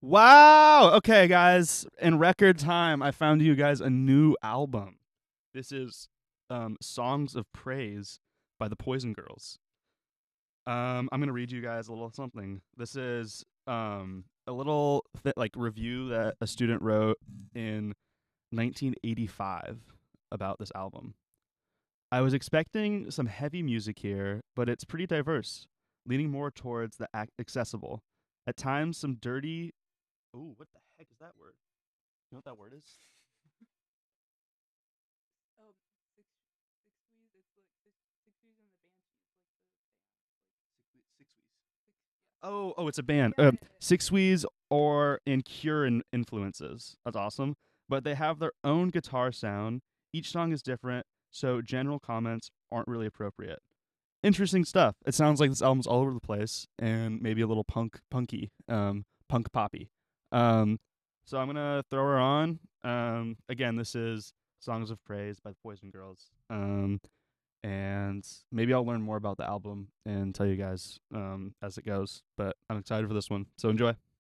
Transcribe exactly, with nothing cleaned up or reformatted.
Wow. Okay, guys. In record time, I found you guys a new album. This is um, Songs of Praise by the Poison Girls. Um, I'm gonna read you guys a little something. This is um, a little th- like review that a student wrote in nineteen eighty-five about this album. I was expecting some heavy music here, but it's pretty diverse, leaning more towards the ac- accessible. At times, some dirty. Ooh, what the heck is that word? You know what that word is? Oh, six six Wees. It's like six six Wees and the Banshees, like the band, Six, six weeks. like six. Oh, oh, it's a band. Yeah, Uh, yeah, yeah, Six Wees or in Cure in influences. That's awesome. But they have their own guitar sound. Each song is different, so general comments aren't really appropriate. Interesting stuff. It sounds like this album's all over the place and maybe a little punk, punky, um, punk poppy. Um, so I'm gonna throw her on. Um, again, this is "Songs of Praise" by the Poison Girls. Um, and maybe I'll learn more about the album and tell you guys um, as it goes. But I'm excited for this one. So enjoy.